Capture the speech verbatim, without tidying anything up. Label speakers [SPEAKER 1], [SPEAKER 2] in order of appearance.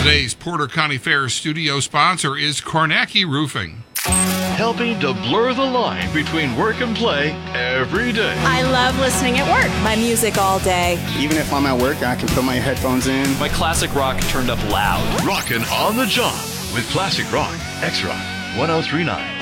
[SPEAKER 1] Today's Porter County Fair studio sponsor is Kornacki Roofing.
[SPEAKER 2] Helping to blur the line between work and play every day.
[SPEAKER 3] I love listening at work. My music all day.
[SPEAKER 4] Even if I'm at work, I can put my headphones in.
[SPEAKER 5] My classic rock turned up loud.
[SPEAKER 2] Rockin' on the job with Classic Rock, X-Rock, one oh three point nine.